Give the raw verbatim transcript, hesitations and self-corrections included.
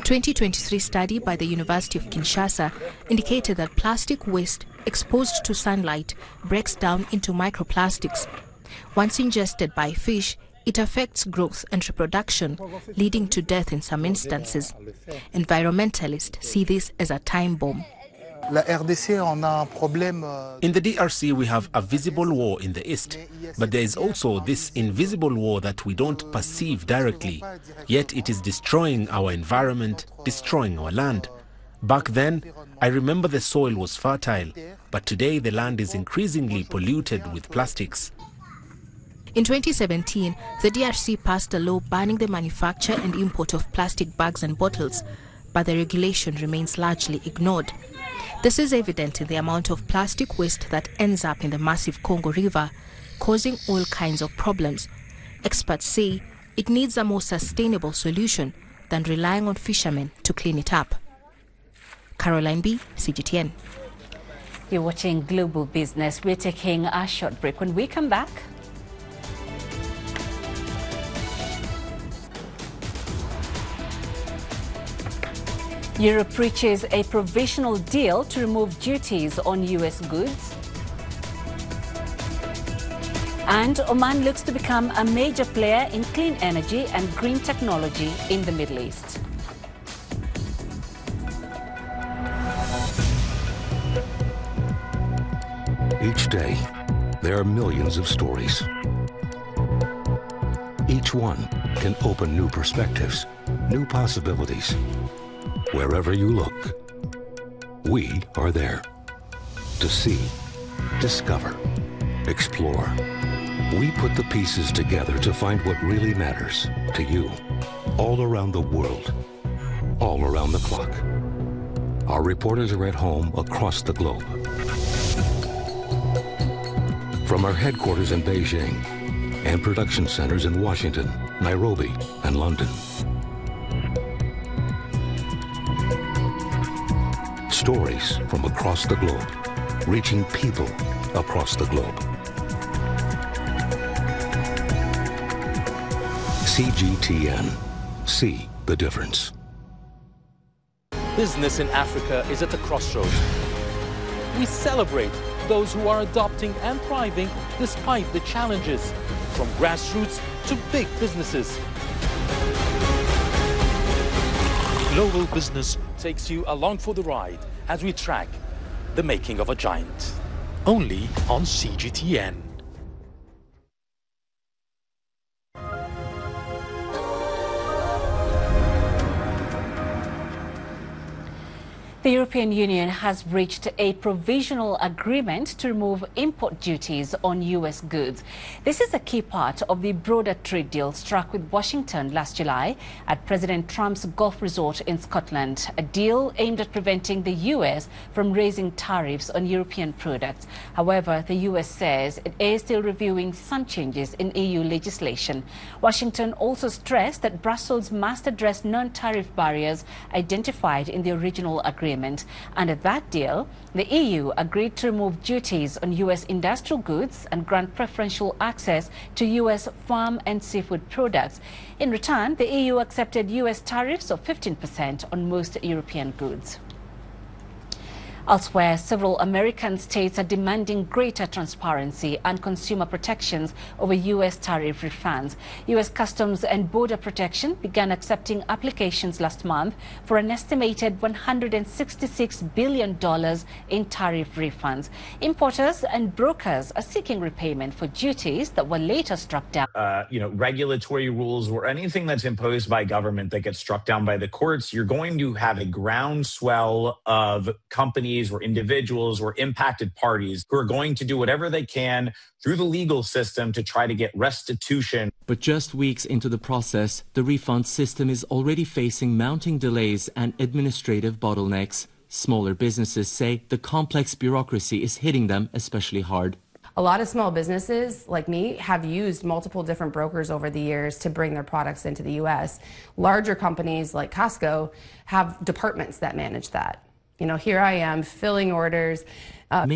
twenty twenty-three study by the University of Kinshasa indicated that plastic waste exposed to sunlight breaks down into microplastics. Once ingested by fish, it affects growth and reproduction, leading to death in some instances. Environmentalists see this as a time bomb. In the D R C, we have a visible war in the east, but there is also this invisible war that we don't perceive directly, yet it is destroying our environment, destroying our land. Back then, I remember the soil was fertile, but today the land is increasingly polluted with plastics. In twenty seventeen, the D R C passed a law banning the manufacture and import of plastic bags and bottles, but the regulation remains largely ignored. This is evident in the amount of plastic waste that ends up in the massive Congo River, causing all kinds of problems. Experts say it needs a more sustainable solution than relying on fishermen to clean it up. Caroline B, C G T N. You're watching Global Business. We're taking a short break. When we come back, Europe reaches a provisional deal to remove duties on U S goods. And Oman looks to become a major player in clean energy and green technology in the Middle East. Each day, there are millions of stories. Each one can open new perspectives, new possibilities. Wherever you look, we are there to see, discover, explore. We put the pieces together to find what really matters to you, all around the world, all around the clock. Our reporters are at home across the globe. From our headquarters in Beijing and production centers in Washington, Nairobi, and London. Stories from across the globe, reaching people across the globe. C G T N. See the difference. Business in Africa is at the crossroads. We celebrate those who are adopting and thriving despite the challenges, from grassroots to big businesses. Global Business takes you along for the ride as we track the making of a giant. Only on C G T N. The European Union has reached a provisional agreement to remove import duties on U S goods. This is a key part of the broader trade deal struck with Washington last July at President Trump's golf resort in Scotland, a deal aimed at preventing the U S from raising tariffs on European products. However, the U S says it is still reviewing some changes in E U legislation. Washington also stressed that Brussels must address non-tariff barriers identified in the original agreement. Under that deal, the E U agreed to remove duties on U S industrial goods and grant preferential access to U S farm and seafood products. In return, the E U accepted U S tariffs of fifteen percent on most European goods. Elsewhere, several American states are demanding greater transparency and consumer protections over U S tariff refunds. U S Customs and Border Protection began accepting applications last month for an estimated one hundred sixty-six billion dollars in tariff refunds. Importers and brokers are seeking repayment for duties that were later struck down. Uh, you know, regulatory rules or anything that's imposed by government that gets struck down by the courts, you're going to have a groundswell of companies or individuals or impacted parties who are going to do whatever they can through the legal system to try to get restitution. But just weeks into the process, the refund system is already facing mounting delays and administrative bottlenecks. Smaller businesses say the complex bureaucracy is hitting them especially hard. A lot of small businesses like me have used multiple different brokers over the years to bring their products into the U S. Larger companies like Costco have departments that manage that. You know, here I am filling orders. Uh